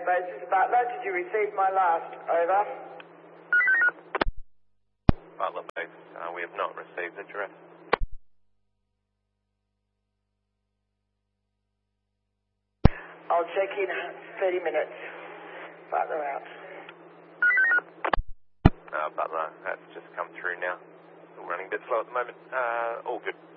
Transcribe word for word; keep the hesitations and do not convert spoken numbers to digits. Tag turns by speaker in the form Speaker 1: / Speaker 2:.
Speaker 1: Base, this is Butler. Did you receive my last? Over.
Speaker 2: Butler Base, uh, we have not received the direct.
Speaker 1: I'll check in thirty minutes. Butler out.
Speaker 2: Uh, Butler, that's just come through now. Still running a bit slow at the moment. Uh, all good.